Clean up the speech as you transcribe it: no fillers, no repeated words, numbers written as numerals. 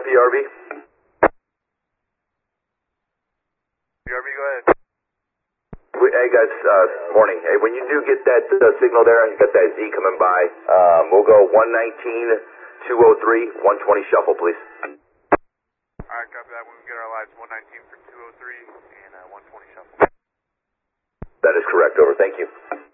PRV. PRV, go ahead. Hey guys, morning. Hey, when you do get that signal there, you got that Z coming by, we'll go 119, 203, 120 shuffle, please. Alright, copy that. When we get our lights, 119 for 203 and 120 shuffle. That is correct, over. Thank you.